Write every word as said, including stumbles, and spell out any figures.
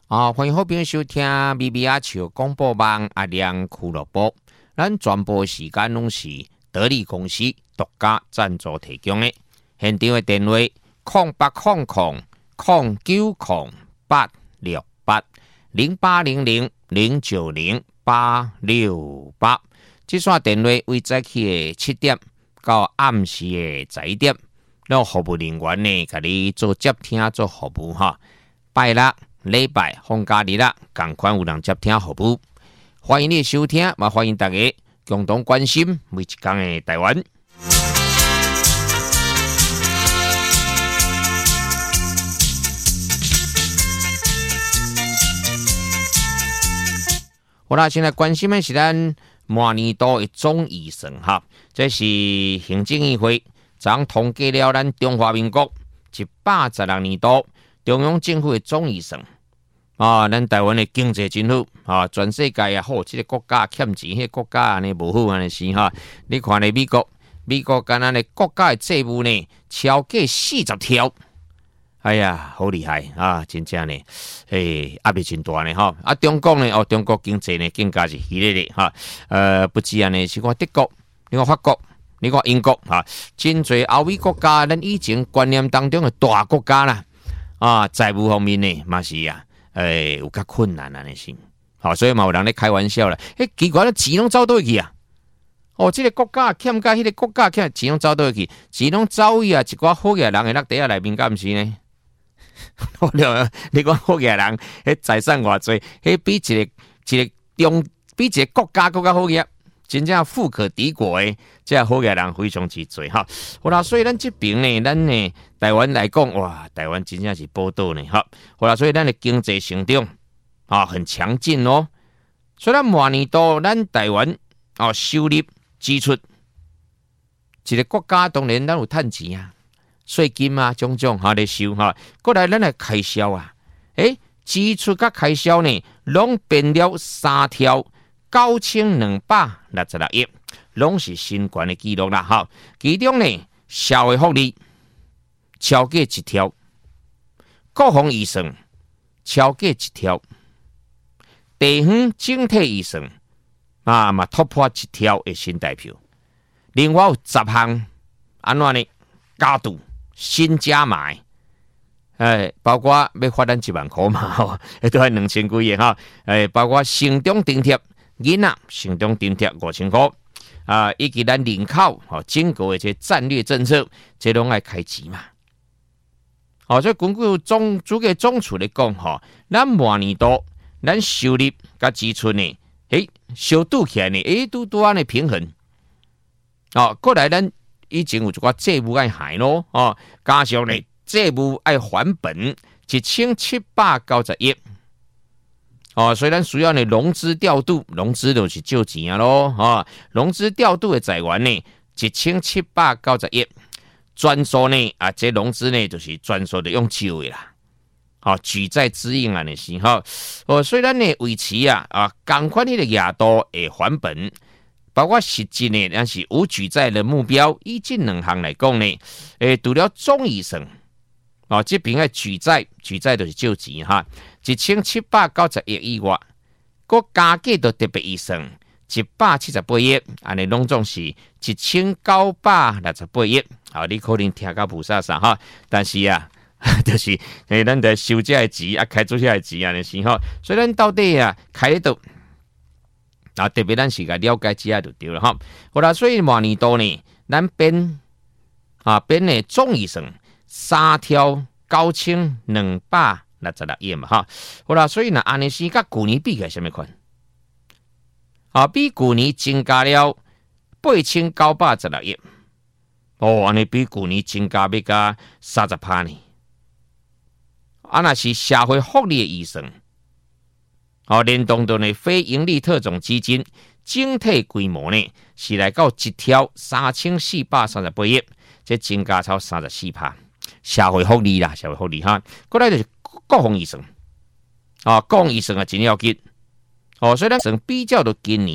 啊，欢迎好朋友收听 B B 阿笑广播网阿亮俱乐部。咱转播时间拢是得力公司独家赞助提供的。现场的电话：空八空空空九空八六八零八零零零九零八六八。这线电话为早起的七点到暗时的十一点，咱服务人员呢，甲你做接听做服务哈。拜六、礼拜、放假日啦，同款有人接听服务。欢迎你收听，嘛欢迎大家共同关心每一天的台湾。好啦，现在关心的是咱马年度的总预算哈，这是行政议会昨统计了咱中华民国一百十六年度中央政府的总预算啊，咱台湾的经济真好啊，全世界也好，这个国家欠钱，迄个国家安尼无好安尼是哈。你看咧美国，美国干那咧国家的债务呢超过四十条。哎呀，好厉害啊！真正呢，诶，压力真大呢哈。啊，中国呢，哦，中国经济呢更加是激烈的哈。呃，不止安尼，是看德国，你看法国，你看英国哈，真侪欧美国家，咱以前观念当中的大国家啦，啊，债务方面呢，嘛是啊，诶，有较困难安尼是。好，所以嘛有人咧开玩笑啦，诶，奇怪，钱拢走倒去啊！哦，这个国家欠甲迄个国家欠，钱拢走倒去，钱拢走去啊，一寡好嘅人会落底下内面，敢毋是呢？你讲好嘅人，迄财产偌济，迄比一个一个中，比一个国家更加好嘅，真正富可敌国诶，这好嘅人非常之多哈。好啦，所以咱这边呢，咱呢台湾来讲，哇，台湾真正是宝岛呢哈。好啦，所以咱的经济成长啊很强劲哦。所以咱马年度咱台湾哦收入支出，一个国家当然咱有趁钱啊。税金啊，种种哈咧收哈，过来咱来开销啊，诶，支出甲开销呢，拢变了三条九千两百六十六亿，拢是新高的记录啦哈。其中呢，社会福利超过一条，国防预算超过一条，地方整体预算啊嘛突破一条的新台票。另外有十项安怎呢？加度。新加码，诶，包括要发咱一万块嘛，吼，都系两千几亿哈，诶，包括省中津贴，囡仔省中津贴五千块，啊，以及咱人口吼整个的这战略政策，这拢爱开钱嘛。哦，所以根据总主计总处来讲，吼，咱马年度咱收入甲支出呢，诶，小拄起来呢，诶，拄拄安尼平衡。哦，过来咱。以前有一寡债务爱还咯，哦，加上呢债务爱还本一千七百九十亿，哦，所以咱需要呢融资调度，融资就是借钱啊咯，哦，融资调度的财源呢一千七百九十亿，专属呢啊，这融资呢就是专属的用借的啦，好、哦，举债支应啊那是哈，哦，所以咱呢维持啊啊，同款迄个额度会还本。包括实际呢，但是无举债的目标，以这两项来讲呢，诶，除了总预算，哦，这边的举债，举债就是借钱哈，一千七百九十亿以外，佮加计到特别预算一百七十八亿，安尼拢总是一千九百六十八亿，好，你可能听到菩萨啥哈，但是啊，就是诶，咱得收这的钱啊，开出这的钱安尼是哈，所以咱到底啊，开得到。啊，特别咱是个了解之下就对了哈。好啦，所以马年度呢，咱编啊编呢总预算三条九千两百六十六亿嘛哈。好啦，所以呢，安尼是甲去年比起来什么款？啊，比去年增加了八千九百十六亿。哦，安尼比去年增加要加三十趴呢。啊，那是社会福利的预算。哦，联动到呢非营利特种基金整体规模呢是来到一条三千四百三十八亿，这增加超三十四趴。社会福利啦，社会福利哈，过来就是国防预算，啊，国防预算啊真要紧。哦，所以咱算比较到今年。